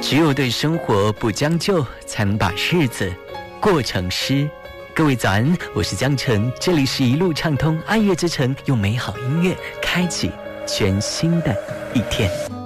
只有对生活不将就，才能把日子过成诗。各位早安，我是江晨，这里是一路畅通爱乐之城，用美好音乐开启全新的一天。